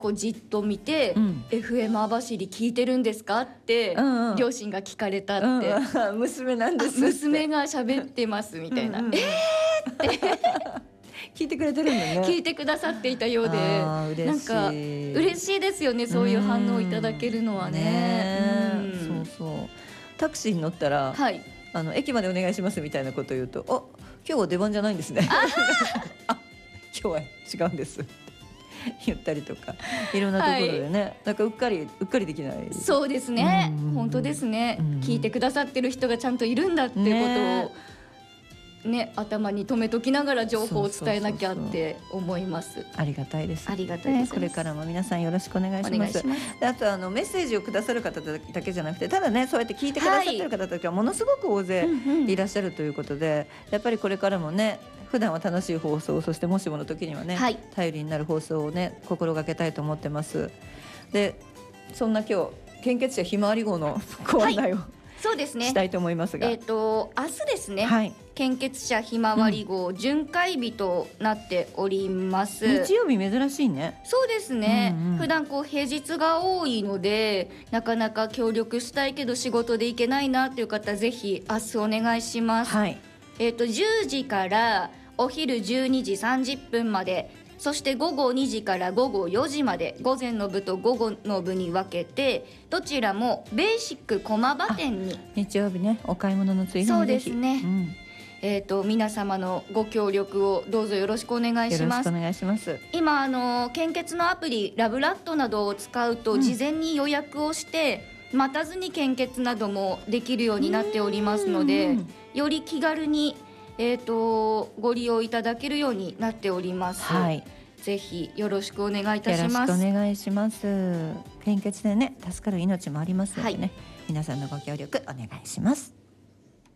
こうじっと見て、FM 網走聞いてるんですかって、両親が聞かれたって、 娘なんですって、 娘が喋ってますみたいな、って聞いてくれてるんだね。 聞いてくださっていたようで、なんか嬉しいですよね、そういう反応をいただけるのはね。 そうそう。タクシーに乗ったら、駅までお願いしますみたいなことを言うと、今日は出番じゃないんですね。今日は違うんです言ったりとか、いろんなところでね、なんかうっかりできない。 そうですね、本当ですね、聞いてくださってる人がちゃんといるんだってことをね、頭に留めときながら情報を伝えなきゃって思います。 ありがたいです。 ありがたいです。 これからも皆さんよろしくお願いします。で、あとメッセージをくださる方だけじゃなくて、ただね、そうやって聞いてくださってる方たちはものすごく大勢いらっしゃるということで、やっぱりこれからもね、普段は楽しい放送、そしてもしもの時にはね、頼りになる放送をね、心がけたいと思ってます。で、そんな今日献血者ひまわり号のご案内を、 そうですね、 したいと思いますが、 明日ですね、献血者ひまわり号巡回日となっております。 日曜日珍しいね。 そうですね、普段こう平日が多いので、なかなか協力したいけど仕事で行けないなという方、ぜひ明日お願いします。10時からお昼12時30分まで、そして午後2時から午後4時まで、午前の部と午後の部に分けて、どちらもベーシック駒場店に、 日曜日ね、お買い物のついでにそうですね、皆様のご協力をどうぞよろしくお願いします。 よろしくお願いします。 今献血のアプリラブラッドなどを使うと、事前に予約をして待たずに献血などもできるようになっておりますので、より気軽にご利用いただけるようになっております。ぜひよろしくお願いいたします。 よろしくお願いします。献血でね、助かる命もありますのでね、皆さんのご協力お願いします。